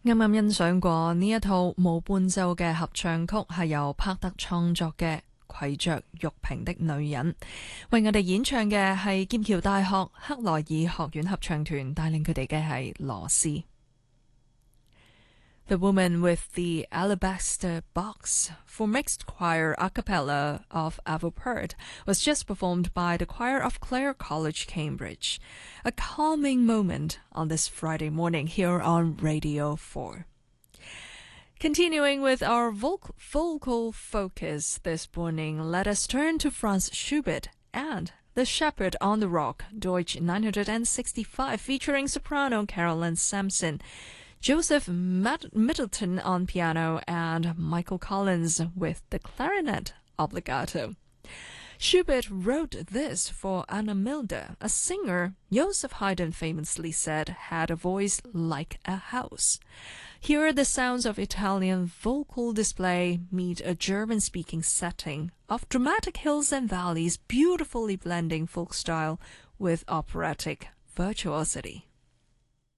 啱啱欣賞過呢一套無伴奏嘅合唱曲，係由柏特創作嘅《携着玉瓶的女人》，為我哋演唱嘅係劍橋大學克萊爾學院合唱團，帶領佢哋嘅係羅斯。The Woman with the Alabaster Box for mixed choir a cappella of Avelpert was just performed by the choir of Clare College, Cambridge. A calming moment on this Friday morning here on Radio 4. Continuing with our vocal focus this morning, let us turn to Franz Schubert and The Shepherd on the Rock, Deutsch 965, featuring soprano Carolyn Sampson, Joseph Middleton on piano, and Michael Collins with the clarinet obbligato. Schubert wrote this for Anna Milder, a singer Joseph Haydn famously said had a voice like a house. Here the sounds of Italian vocal display meet a German-speaking setting of dramatic hills and valleys, beautifully blending folk style with operatic virtuosity.